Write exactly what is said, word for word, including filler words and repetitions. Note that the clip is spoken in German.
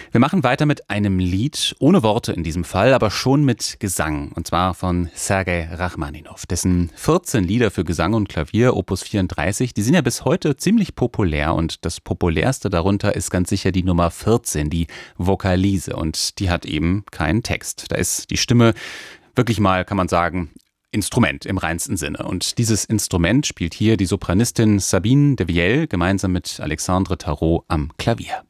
Wir machen weiter mit einem Lied, ohne Worte in diesem Fall, aber schon mit Gesang. Und zwar von Sergei Rachmaninow. Dessen vierzehn Lieder für Gesang und Klavier, Opus vierunddreißig, die sind ja bis heute ziemlich populär. Und das populärste darunter ist ganz sicher die Nummer vierzehn, die Vokalise. Und die hat eben keinen Text. Da ist die Stimme wirklich mal, kann man sagen, Instrument im reinsten Sinne. Und dieses Instrument spielt hier die Sopranistin Sabine de Viel gemeinsam mit Alexandre Tarot am Klavier.